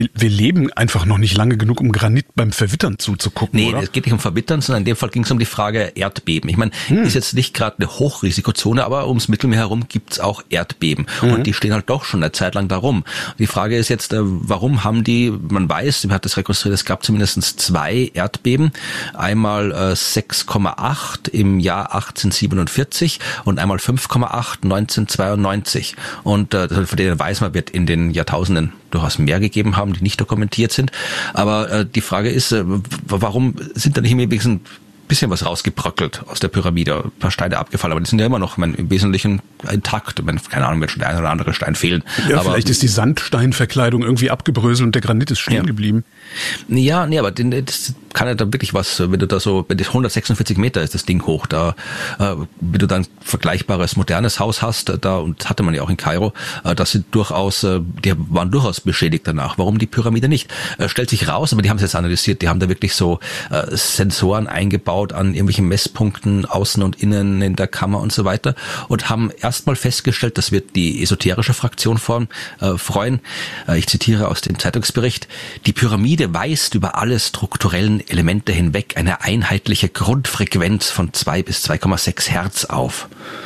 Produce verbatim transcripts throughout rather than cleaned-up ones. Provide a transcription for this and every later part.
Wir leben einfach noch nicht lange genug, um Granit beim Verwittern zuzugucken, nee, oder? Nee, es geht nicht um Verwittern, sondern in dem Fall ging es um die Frage Erdbeben. Ich meine, hm. ist jetzt nicht gerade eine Hochrisikozone, aber ums Mittelmeer herum gibt's auch Erdbeben. Mhm. Und die stehen halt doch schon eine Zeit lang darum. Die Frage ist jetzt, warum haben die, man weiß, man hat das rekonstruiert, es gab zumindest zwei Erdbeben. Einmal äh, sechs Komma acht im Jahr achtzehnhundertsiebenundvierzig und einmal fünf Komma acht neunzehnhundertzweiundneunzig. Und äh, von denen weiß man, wird in den Jahrtausenden durchaus mehr gegeben haben, die nicht dokumentiert sind. Aber äh, die Frage ist, äh, warum sind da nicht im Wesentlichen bisschen was rausgebröckelt aus der Pyramide, ein paar Steine abgefallen, aber die sind ja immer noch mein, im Wesentlichen intakt. Ich meine, keine Ahnung, wenn schon der eine oder andere Stein fehlen. Ja, aber vielleicht ist die Sandsteinverkleidung irgendwie abgebröselt und der Granit ist stehen ja. geblieben. Ja, nee, aber den, das kann ja da wirklich was, wenn du da so, wenn das hundertsechsundvierzig Meter ist das Ding hoch, da, äh, wenn du dann vergleichbares modernes Haus hast, da, und das hatte man ja auch in Kairo, äh, das sind durchaus, äh, die waren durchaus beschädigt danach. Warum die Pyramide nicht? Äh, stellt sich raus, aber die haben es jetzt analysiert, die haben da wirklich so äh, Sensoren eingebaut an irgendwelchen Messpunkten außen und innen in der Kammer und so weiter und haben erstmal festgestellt, das wird die esoterische Fraktion von, äh, freuen, äh, ich zitiere aus dem Zeitungsbericht, die Pyramide weist über alle strukturellen Elemente hinweg eine einheitliche Grundfrequenz von zwei bis zwei Komma sechs Hertz auf.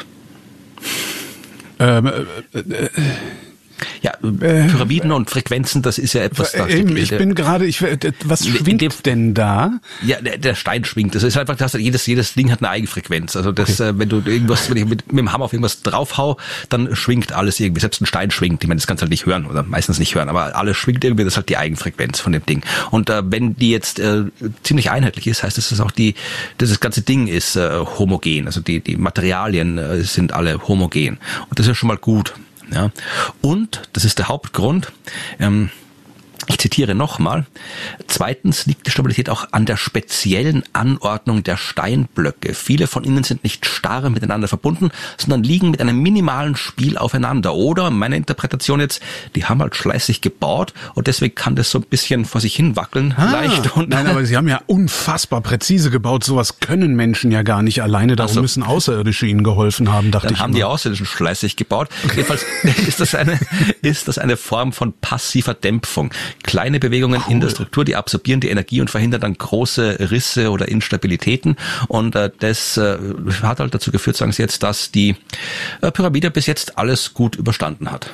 Ähm, äh, äh, Ja, Pyramiden und Frequenzen, das ist ja etwas, da äh, ich bin gerade, ich, was schwingt dem, denn da? Ja, der, der Stein schwingt. Das ist einfach, das, jedes, jedes Ding hat eine Eigenfrequenz. Also das, okay. äh, wenn du irgendwas, wenn ich mit, mit dem Hammer auf irgendwas draufhau, dann schwingt alles irgendwie. Selbst ein Stein schwingt. Ich meine, das kannst du halt nicht hören oder meistens nicht hören, aber alles schwingt irgendwie. Das ist halt die Eigenfrequenz von dem Ding. Und äh, wenn die jetzt äh, ziemlich einheitlich ist, heißt das, dass auch die, dass das ganze Ding ist äh, homogen. Also die, die Materialien äh, sind alle homogen. Und das ist ja schon mal gut. Ja. Und, das ist der Hauptgrund, ähm, ich zitiere nochmal, zweitens liegt die Stabilität auch an der speziellen Anordnung der Steinblöcke. Viele von ihnen sind nicht starr miteinander verbunden, sondern liegen mit einem minimalen Spiel aufeinander. Oder, meine Interpretation jetzt, die haben halt schleißig gebaut und deswegen kann das so ein bisschen vor sich hin wackeln, ah, leicht. Und nein, aber sie haben ja unfassbar präzise gebaut. Sowas können Menschen ja gar nicht alleine. Darum so. müssen Außerirdische ihnen geholfen haben, dachte Dann ich. Dann haben immer. die Außerirdischen schleißig gebaut. Okay. Jedenfalls ist das eine, ist das eine Form von passiver Dämpfung. Kleine Bewegungen cool. in der Struktur, die absorbieren die Energie und verhindern dann große Risse oder Instabilitäten. Und äh, das äh, hat halt dazu geführt, sagen sie jetzt, dass die äh, Pyramide bis jetzt alles gut überstanden hat.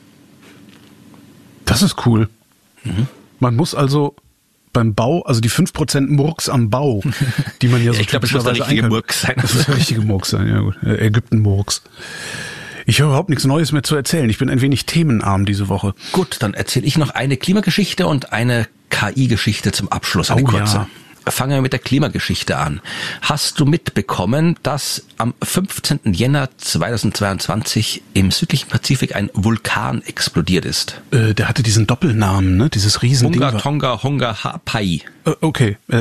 Das ist cool. Mhm. Man muss also beim Bau, also die fünf Prozent Murks am Bau, die man ja so ja, ich glaube, es muss der richtige Murks sein. Das muss der richtige Murks sein, ja gut. Ägypten-Murks. Ich habe überhaupt nichts Neues mehr zu erzählen. Ich bin ein wenig themenarm diese Woche. Gut, dann erzähle ich noch eine Klimageschichte und eine K I-Geschichte zum Abschluss, eine oh, kurze. Ja. Fangen wir mit der Klimageschichte an. Hast du mitbekommen, dass am fünfzehnten Jänner zweitausendzweiundzwanzig im südlichen Pazifik ein Vulkan explodiert ist? Äh, der hatte diesen Doppelnamen, ne? Dieses Riesending. Hunga Tonga Hunga Ha'apai. Äh, okay, äh,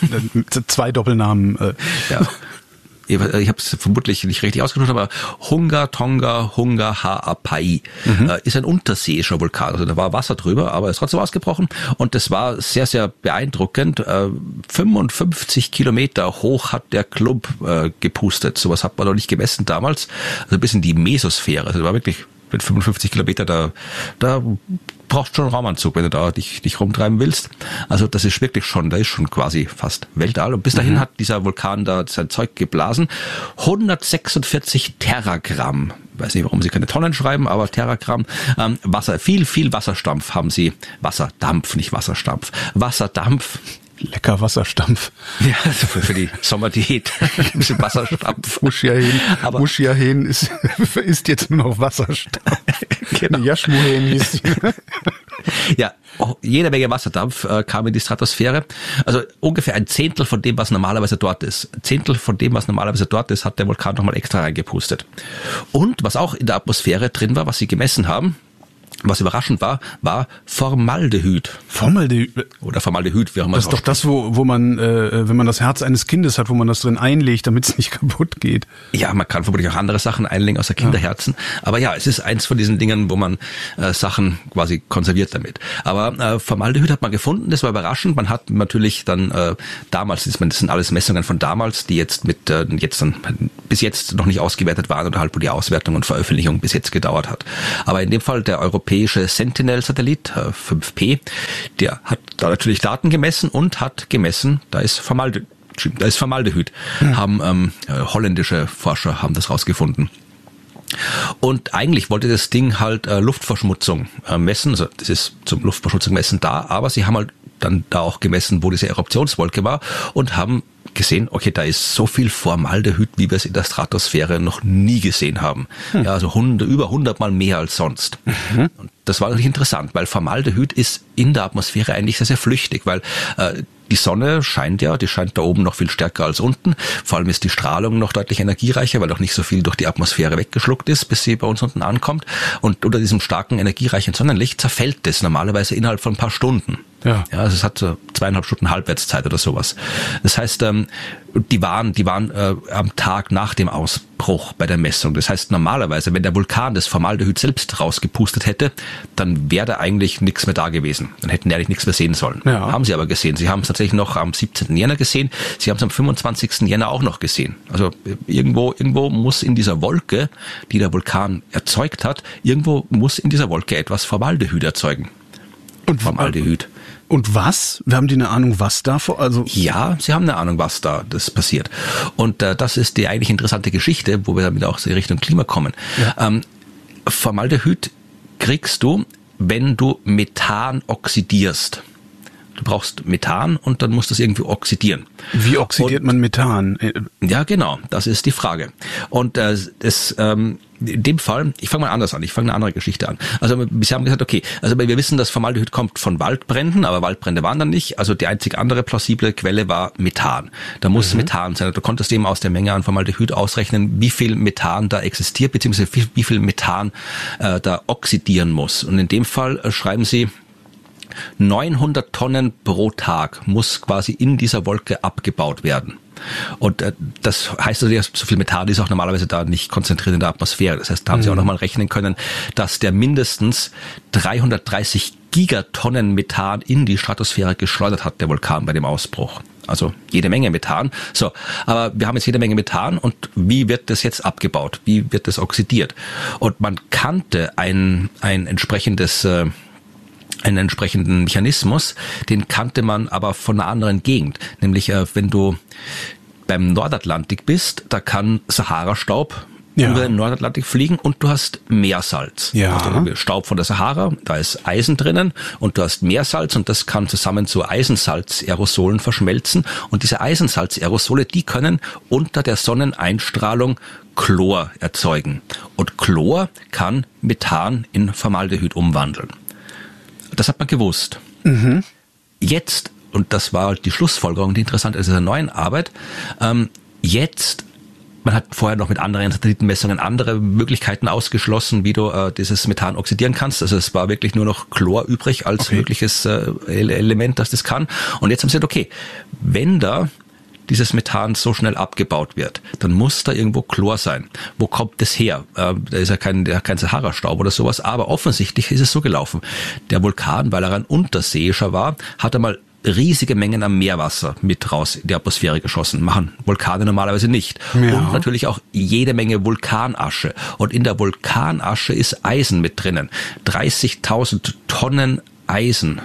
zwei Doppelnamen. Äh. Ja. Ich habe es vermutlich nicht richtig ausgesprochen, aber Hunga Tonga Hunga Ha'apai mhm. äh, ist ein unterseeischer Vulkan. Also da war Wasser drüber, aber ist trotzdem ausgebrochen. Und das war sehr, sehr beeindruckend. Äh, fünfundfünfzig Kilometer hoch hat der Klump äh, gepustet. Sowas hat man noch nicht gemessen damals. Also bis in die Mesosphäre. Also das war wirklich mit fünfundfünfzig Kilometer, da, da brauchst schon einen Raumanzug, wenn du da dich, dich rumtreiben willst. Also das ist wirklich schon, da ist schon quasi fast Weltall. Und bis dahin mhm. hat dieser Vulkan da sein Zeug geblasen. hundertsechsundvierzig Teragramm. Ich weiß nicht, warum sie keine Tonnen schreiben, aber Teragramm. Ähm, Wasser, viel, viel Wasserdampf haben sie. Wasserdampf, nicht Wasserstampf. Wasserdampf. Lecker Wasserstampf. Ja, also für die Sommerdiät. Ein bisschen Wasserstampf. Muschiahen, aber Muschiahen ist, ist jetzt nur noch Wasserstampf. Genau. Jaschmuhen hieß die. Ja, oh, jede Menge Wasserdampf äh, kam in die Stratosphäre. Also ungefähr ein Zehntel von dem, was normalerweise dort ist. Ein Zehntel von dem, was normalerweise dort ist, hat der Vulkan nochmal extra reingepustet. Und was auch in der Atmosphäre drin war, was sie gemessen haben, was überraschend war, war Formaldehyd. Formaldehyd? Oder Formaldehyd, wie auch immer. Das ist doch das, wo, wo man, äh, wenn man das Herz eines Kindes hat, wo man das drin einlegt, damit es nicht kaputt geht. Ja, man kann vermutlich auch andere Sachen einlegen, außer Kinderherzen. Ja. Aber ja, es ist eins von diesen Dingen, wo man äh, Sachen quasi konserviert damit. Aber äh, Formaldehyd hat man gefunden, das war überraschend. Man hat natürlich dann äh, damals, das sind alles Messungen von damals, die jetzt mit äh, jetzt dann bis jetzt noch nicht ausgewertet waren oder halt, wo die Auswertung und Veröffentlichung bis jetzt gedauert hat. Aber in dem Fall der Euro europäische Sentinel-Satellit, äh, fünf P, der hat da natürlich Daten gemessen und hat gemessen, da ist Formaldehyd, da ist Formaldehyd, hm. haben ähm, holländische Forscher haben das rausgefunden. Und eigentlich wollte das Ding halt äh, Luftverschmutzung äh, messen, also das ist zum Luftverschmutzung messen da, aber sie haben halt dann da auch gemessen, wo diese Eruptionswolke war und haben gesehen, okay, da ist so viel Formaldehyd, wie wir es in der Stratosphäre noch nie gesehen haben. Hm. Ja, also hundert, über hundertmal mehr als sonst. Mhm. Und das war natürlich interessant, weil Formaldehyd ist in der Atmosphäre eigentlich sehr, sehr flüchtig, weil äh, die Sonne scheint ja, die scheint da oben noch viel stärker als unten. Vor allem ist die Strahlung noch deutlich energiereicher, weil auch nicht so viel durch die Atmosphäre weggeschluckt ist, bis sie bei uns unten ankommt. Und unter diesem starken, energiereichen Sonnenlicht zerfällt es normalerweise innerhalb von ein paar Stunden. Ja, ja, also es hat so zweieinhalb Stunden Halbwertszeit oder sowas. Das heißt, ähm, die waren, die waren äh, am Tag nach dem Ausbruch bei der Messung. Das heißt, normalerweise, wenn der Vulkan das Formaldehyd selbst rausgepustet hätte, dann wäre da eigentlich nichts mehr da gewesen. Dann hätten die eigentlich nichts mehr sehen sollen. Ja. Haben sie aber gesehen. Sie haben es tatsächlich noch am siebzehnten Jänner gesehen. Sie haben es am fünfundzwanzigsten Jänner auch noch gesehen. Also irgendwo, irgendwo muss in dieser Wolke, die der Vulkan erzeugt hat, irgendwo muss in dieser Wolke etwas Formaldehyd erzeugen. Und Formaldehyd. Und was? Wir haben die eine Ahnung, was da vor, also? Ja, sie haben eine Ahnung, was da das passiert. Und äh, das ist die eigentlich interessante Geschichte, wo wir damit auch in Richtung Klima kommen. Ja. Ähm, Formaldehyd kriegst du, wenn du Methan oxidierst. Du brauchst Methan und dann musst du es irgendwie oxidieren. Wie oxidiert und, man Methan? Ja, genau, das ist die Frage. Und äh, das, ähm, in dem Fall, ich fange mal anders an, ich fange eine andere Geschichte an. Also wir haben gesagt, okay, also wir wissen, dass Formaldehyd kommt von Waldbränden, aber Waldbrände waren dann nicht. Also die einzig andere plausible Quelle war Methan. Da muss mhm. Methan sein. Du konntest eben aus der Menge an Formaldehyd ausrechnen, wie viel Methan da existiert, beziehungsweise wie, wie viel Methan äh, da oxidieren muss. Und in dem Fall äh, schreiben sie, neunhundert Tonnen pro Tag muss quasi in dieser Wolke abgebaut werden. Und äh, das heißt natürlich, so viel Methan ist auch normalerweise da nicht konzentriert in der Atmosphäre. Das heißt, da haben mhm. sie auch nochmal rechnen können, dass der mindestens dreihundertdreißig Gigatonnen Methan in die Stratosphäre geschleudert hat, der Vulkan bei dem Ausbruch. Also jede Menge Methan. So, aber wir haben jetzt jede Menge Methan und wie wird das jetzt abgebaut? Wie wird das oxidiert? Und man kannte ein, ein entsprechendes äh, einen entsprechenden Mechanismus, den kannte man aber von einer anderen Gegend. Nämlich, äh, wenn du beim Nordatlantik bist, da kann Sahara-Staub ja. über den Nordatlantik fliegen und du hast Meersalz. Ja. Also Staub von der Sahara, da ist Eisen drinnen und du hast Meersalz und das kann zusammen zu Eisensalz-Aerosolen verschmelzen und diese Eisensalz-Aerosole, die können unter der Sonneneinstrahlung Chlor erzeugen. Und Chlor kann Methan in Formaldehyd umwandeln. Das hat man gewusst. Mhm. Jetzt, und das war die Schlussfolgerung, die interessant ist in der neuen Arbeit, ähm, jetzt, man hat vorher noch mit anderen Satellitenmessungen andere Möglichkeiten ausgeschlossen, wie du äh, dieses Methan oxidieren kannst. Also es war wirklich nur noch Chlor übrig als okay. mögliches äh, Element, das das kann. Und jetzt haben sie gesagt, okay, wenn da dieses Methan so schnell abgebaut wird, dann muss da irgendwo Chlor sein. Wo kommt das her? Äh, da ist ja kein, kein Sahara-Staub oder sowas, aber offensichtlich ist es so gelaufen. Der Vulkan, weil er ein unterseeischer war, hat einmal riesige Mengen an Meerwasser mit raus in die Atmosphäre geschossen. Machen Vulkane normalerweise nicht. Ja. Und natürlich auch jede Menge Vulkanasche. Und in der Vulkanasche ist Eisen mit drinnen. dreißigtausend Tonnen Eisen.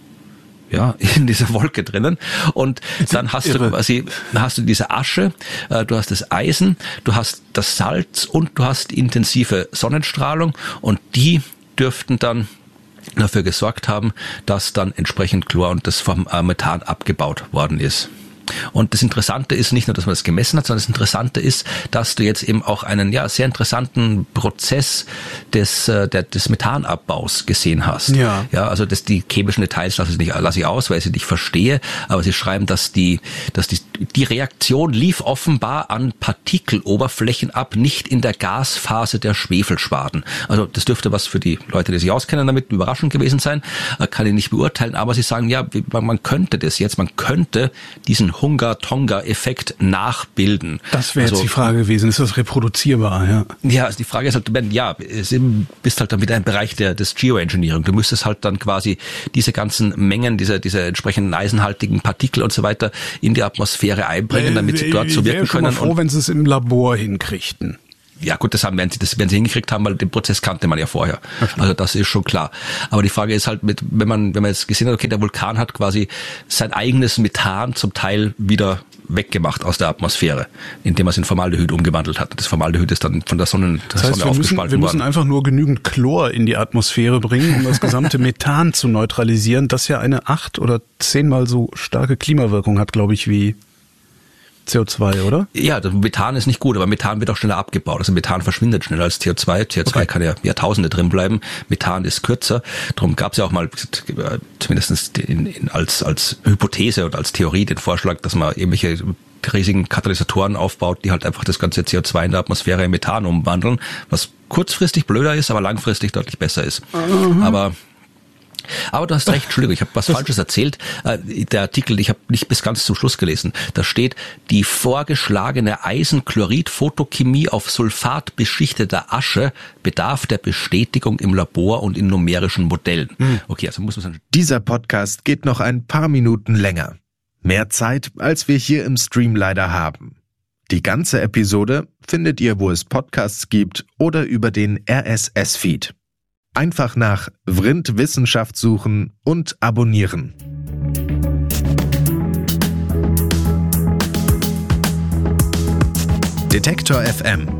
Ja, in dieser Wolke drinnen. Und dann hast du quasi, hast du diese Asche, du hast das Eisen, du hast das Salz und du hast intensive Sonnenstrahlung und die dürften dann dafür gesorgt haben, dass dann entsprechend Chlor und das Methan abgebaut worden ist. Und das Interessante ist nicht nur, dass man das gemessen hat, sondern das Interessante ist, dass du jetzt eben auch einen ja sehr interessanten Prozess des äh, der, des Methanabbaus gesehen hast. Ja, ja, also das die chemischen Details lasse ich nicht lasse ich aus, weil ich sie nicht verstehe. Aber sie schreiben, dass die dass die die Reaktion lief offenbar an Partikeloberflächen ab, nicht in der Gasphase der Schwefelschwaden. Also das dürfte was für die Leute, die sich auskennen damit, überraschend gewesen sein. Kann ich nicht beurteilen. Aber sie sagen, ja, man könnte das jetzt, man könnte diesen Hunga-Tonga-Effekt nachbilden. Das wäre also, jetzt die Frage gewesen, ist das reproduzierbar? Ja, ja, also die Frage ist halt, wenn, ja, es bist halt dann wieder im Bereich der, des Geoengineering. Du müsstest halt dann quasi diese ganzen Mengen, diese, diese entsprechenden eisenhaltigen Partikel und so weiter in die Atmosphäre einbringen, damit sie dort so wirken können. Ich wäre schon mal froh, wenn sie es im Labor hinkriegten. Ja gut, das haben werden sie, das werden sie hingekriegt haben, weil den Prozess kannte man ja vorher. Okay. Also das ist schon klar. Aber die Frage ist halt, mit, wenn man wenn man jetzt gesehen hat, okay, der Vulkan hat quasi sein eigenes Methan zum Teil wieder weggemacht aus der Atmosphäre, indem er es in Formaldehyd umgewandelt hat. Das Formaldehyd ist dann von der Sonne, das heißt, Sonne wir aufgespalten müssen, wir worden. müssen einfach nur genügend Chlor in die Atmosphäre bringen, um das gesamte Methan zu neutralisieren, das ja eine acht oder zehnmal so starke Klimawirkung hat, glaube ich, wie C O zwei, oder? Ja, das Methan ist nicht gut, aber Methan wird auch schneller abgebaut. Also Methan verschwindet schneller als C O zwei. C O zwei okay. kann ja Jahrtausende drin bleiben. Methan ist kürzer. Darum gab es ja auch mal, zumindest in, in, als, als Hypothese oder als Theorie den Vorschlag, dass man irgendwelche riesigen Katalysatoren aufbaut, die halt einfach das ganze C O zwei in der Atmosphäre in Methan umwandeln, was kurzfristig blöder ist, aber langfristig deutlich besser ist. Mhm. Aber Aber du hast recht, Entschuldigung, ich habe was Falsches erzählt. Der Artikel, ich habe nicht bis ganz zum Schluss gelesen. Da steht, die vorgeschlagene Eisenchlorid-Photochemie auf Sulfat beschichteter Asche bedarf der Bestätigung im Labor und in numerischen Modellen. Hm. Okay, also muss man sagen. Dieser Podcast geht noch ein paar Minuten länger. Mehr Zeit, als wir hier im Stream leider haben. Die ganze Episode findet ihr, wo es Podcasts gibt oder über den R S S-Feed. Einfach nach Vrind Wissenschaft suchen und abonnieren. Detektor F M.